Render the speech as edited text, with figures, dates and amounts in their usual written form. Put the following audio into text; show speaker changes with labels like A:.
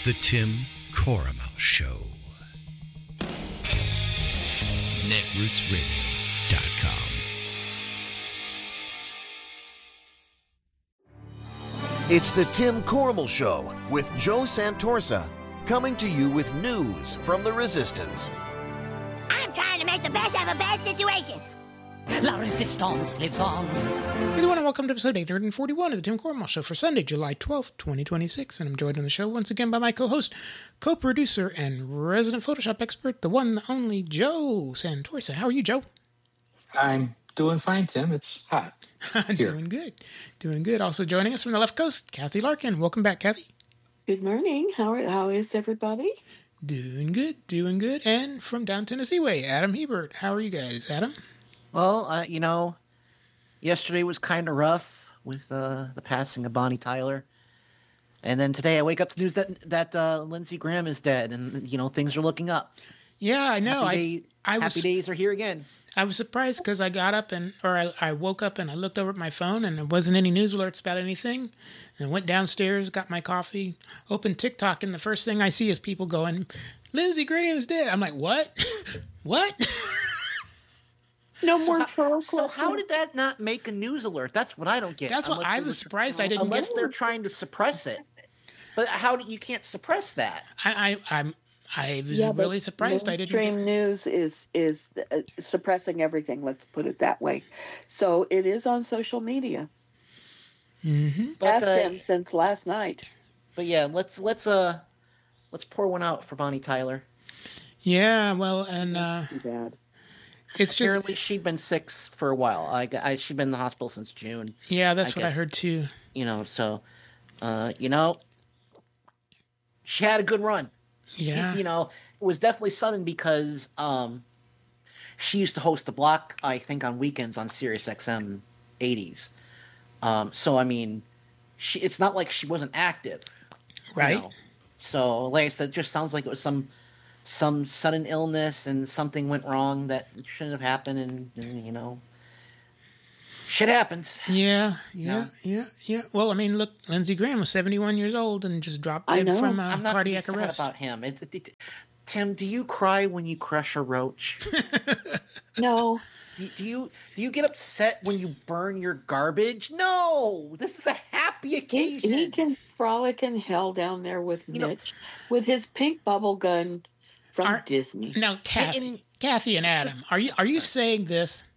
A: The Tim Corrimal Show. netrootsradio.com.
B: It's the Tim Corrimal Show with Joe Santorsa, coming to you with news from the Resistance.
C: I'm trying to make the best out of a bad situation.
D: La Resistance lives on.
E: Everyone, and welcome to episode 841 of the Tim Corrimal Show for Sunday, July 12th, 2026. And I'm joined on the show once again by my co-host, co-producer, and resident Photoshop expert, the one, the only Joe Santorsa. How are you, Joe?
F: I'm doing fine, Tim. It's hot.
E: Doing good. Doing good. Also joining us from the left coast, Kathy Larkin. Welcome back, Kathy.
G: Good morning. How is everybody?
E: Doing good. Doing good. And from down Tennessee way, Adam Hebert. How are you guys, Adam?
H: Well, yesterday was kind of rough with the passing of Bonnie Tyler. And then today I wake up to news that Lindsey Graham is dead, and, things are looking up.
E: Yeah, I know.
H: Happy days are here again.
E: I was surprised because I got up I woke up and I looked over at my phone and there wasn't any news alerts about anything. And went downstairs, got my coffee, opened TikTok, and the first thing I see is people going, Lindsey Graham's dead. I'm like, what? What?
G: No more trolls.
H: So how did that not make a news alert? That's what I don't get.
E: That's what I was surprised I didn't get.
H: Unless they're trying to suppress it. But you can't suppress that?
E: I was really surprised I didn't.
G: Mainstream news is suppressing everything. Let's put it that way. So it is on social media.
E: Mm-hmm.
G: Has been since last night.
H: But yeah, let's pour one out for Bonnie Tyler.
E: Yeah, well, and
G: Too bad.
E: It's just
H: apparently she'd been sick for a while. She'd been in the hospital since June.
E: Yeah, that's what I heard too.
H: She had a good run.
E: Yeah.
H: It was definitely sudden because she used to host the block, I think, on weekends on Sirius XM 80s. It's not like she wasn't active.
E: Right.
H: So, like I said, it just sounds like it was some sudden illness and something went wrong that shouldn't have happened, and shit happens.
E: Yeah. Well, look, Lindsey Graham was 71 years old and just dropped dead from
H: I'm not
E: cardiac
H: sad
E: arrest.
H: about him. Tim, do you cry when you crush a roach?
G: No.
H: Do you get upset when you burn your garbage? No, this is a happy occasion.
G: He can frolic in hell down there with Mitch with his pink bubble gun from Disney.
E: Now, Kathy and Adam, are you saying this?